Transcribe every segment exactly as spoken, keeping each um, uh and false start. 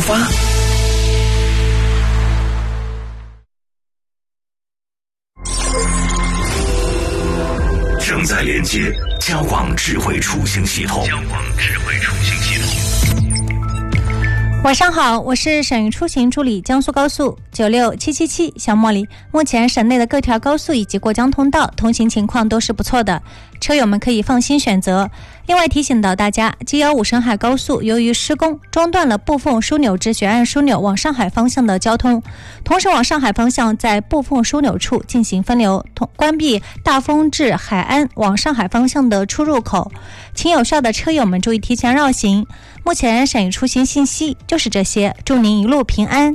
发。正在连接交广智慧出行系统。交广智慧出行系统。 晚上好，我是省域出行助理江苏高速九六七七七小茉莉。目前省内的各条高速以及过江通道通行情况都是不错的，车友们可以放心选择。另外提醒到大家， G 一五 沈海高速由于施工中断了部分枢纽至玄岸枢纽往上海方向的交通，同时往上海方向在部分枢纽处进行分流，关闭大丰至海安往上海方向的出入口，请有需要的车友们注意提前绕行。目前省域出行信息就是这些，祝您一路平安。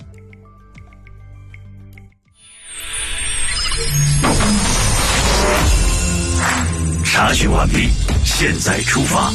查询完毕，现在出发。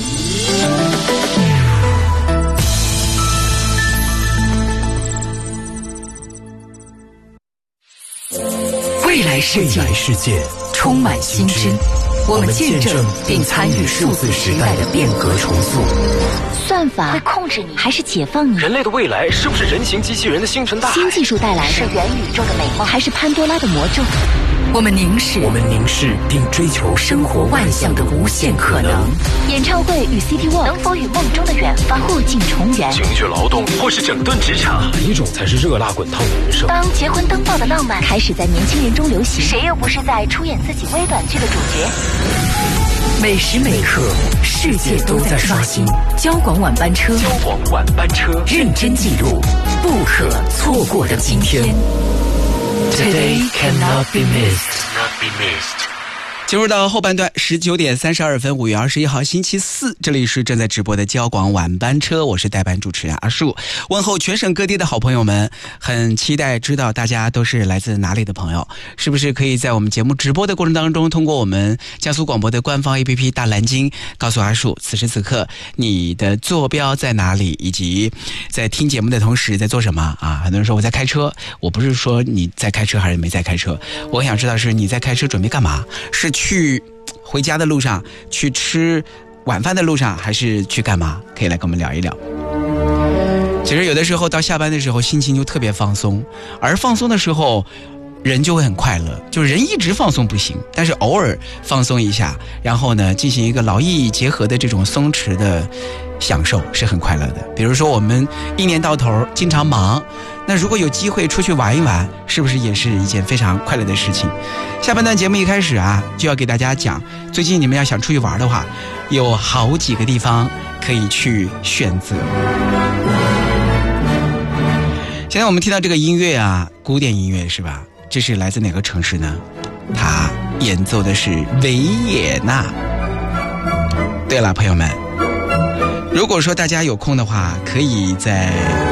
未来世界，世界充满新知，我们见证并参与数字时代的变革重塑。 算法会控制你，还是解放你？ 人类的未来是不是人形机器人的星辰大海？ 新技术带来的是元宇宙的美梦，还是潘多拉的魔咒？ 我们凝视， 我们凝视并追求生活万象的无限可能。 演唱会与 City Walk 能否与梦中的远方互镜重圆？ 情绪劳动或是整顿职场，哪一种才是热辣滚烫的人生？ 当结婚登报的浪漫开始在年轻人中流行，谁又不是在出演自己微短剧的主角？ 每时每刻，世界都在刷新。交广晚班车， 交广晚班车， 认真记录不可错过的今天。Today cannot be missed. Not be missed. 进入到后半段，十九点三十二分，五月二十一号星期四，这里是正在直播的交广晚班车，我是代班主持人阿树，问候全省各地的好朋友们，很期待知道大家都是来自哪里的朋友，是不是可以在我们节目直播的过程当中，通过我们江苏广播的官方 A P P 大蓝鲸，告诉阿树此时此刻你的坐标在哪里，以及在听节目的同时在做什么啊？很多人说我在开车，我不是说你在开车还是没在开车，我很想知道是你在开车准备干嘛，是去回家的路上，去吃晚饭的路上，还是去干嘛？可以来跟我们聊一聊。其实有的时候到下班的时候心情就特别放松，而放松的时候人就会很快乐，就是人一直放松不行，但是偶尔放松一下，然后呢进行一个劳逸结合的这种松弛的享受是很快乐的。比如说我们一年到头经常忙，那如果有机会出去玩一玩，是不是也是一件非常快乐的事情？下半段节目一开始啊，就要给大家讲，最近你们要想出去玩的话，有好几个地方可以去选择。现在我们听到这个音乐啊，古典音乐是吧？这是来自哪个城市呢？它演奏的是维也纳。对了，朋友们，如果说大家有空的话，可以在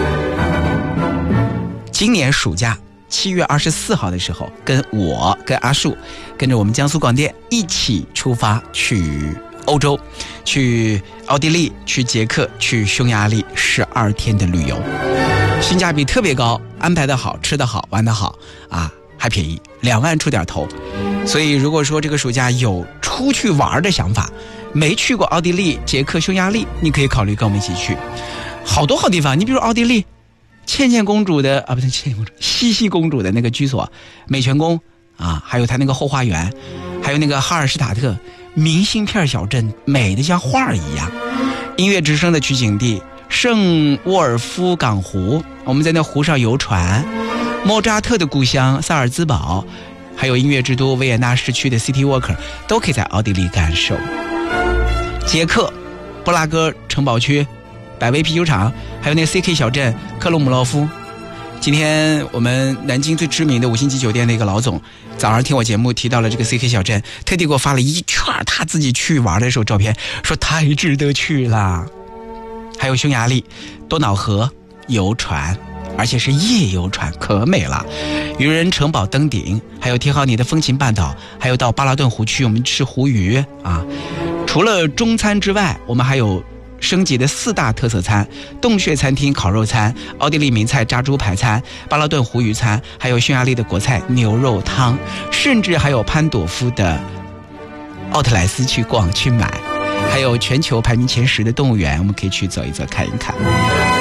今年暑假七月二十四号的时候，跟我跟阿树跟着我们江苏广电一起出发去欧洲，去奥地利，去捷克，去匈牙利十二天的旅游，性价比特别高，安排的好，吃的好，玩的好啊，还便宜，两万出点头。所以如果说这个暑假有出去玩的想法，没去过奥地利、捷克、匈牙利，你可以考虑跟我们一起去。好多好地方，你比如奥地利倩倩公主的啊，不对，倩倩公主，茜茜公主的那个居所美泉宫啊，还有她那个后花园，还有那个哈尔施塔特明信片小镇，美得像画一样。音乐之声的取景地圣沃尔夫港湖，我们在那湖上游船。莫扎特的故乡萨尔兹堡，还有音乐之都维也纳市区的 City Walk 都可以在奥地利感受。捷克布拉格城堡区百威啤酒厂，还有那个 C K 小镇克鲁姆洛夫。今天我们南京最知名的五星级酒店的一个老总早上听我节目提到了这个 C K 小镇，特地给我发了一圈他自己去玩的时候照片，说太值得去了。还有匈牙利多瑙河游船，而且是夜游船，可美了。渔人城堡登顶，还有贴好你的风情半岛，还有到巴拉顿湖区我们吃湖鱼啊。除了中餐之外，我们还有升级的四大特色餐：洞穴餐厅烤肉餐、奥地利名菜炸猪排餐、巴拉顿湖鱼餐，还有匈牙利的国菜牛肉汤，甚至还有潘朵夫的奥特莱斯去逛去买，还有全球排名前十的动物园，我们可以去走一走看一看。